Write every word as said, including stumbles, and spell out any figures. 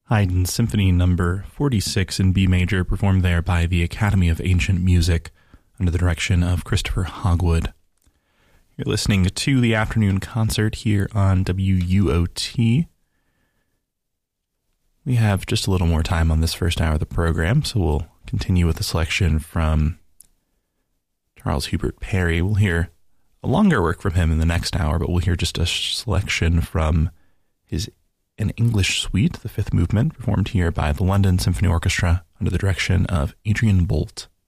Haydn Symphony Number forty-six in B major, performed there by the Academy of Ancient Music under the direction of Christopher Hogwood. You're listening to the afternoon concert here on W U O T. We have just a little more time on this first hour of the program, so we'll continue with a selection from Charles Hubert Parry. We'll hear a longer work from him in the next hour, but we'll hear just a selection from his An English Suite, the fifth movement, performed here by the London Symphony Orchestra under the direction of Adrian Bolt.